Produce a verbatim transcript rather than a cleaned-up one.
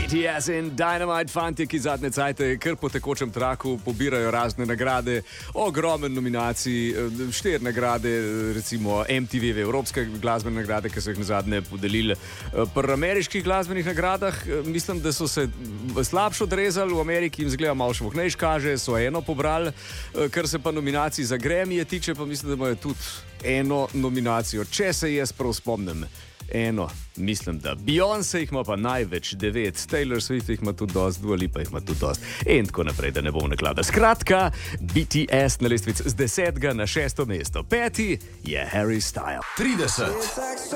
B T S in Dynamite, fanti, ki zadnje cajte kar po tekočem traku pobirajo razne nagrade, ogromen nominacij, štiri nagrade, recimo M T V, evropske glasbene nagrade, ki so jih nazadnje podelili pri ameriških glasbenih nagradah. Mislim, da so se slabše odrezali, v Ameriki jim zgleda malo švohnejš kaže, so eno pobrali, kar se pa nominacij za Grammy tiče, pa mislim, da imajo tudi eno nominacijo, če se jaz prav spomnim. Eno, mislim, da Beyoncé jih ima pa največ, devet, Taylor Swift jih ima tudi dost, Dua Lipa jih ima tudi dost in tako naprej, da ne bom naklada. Skratka, B T S na lestvici z desetega na šesto mesto. Peti je Harry Styles. trideset.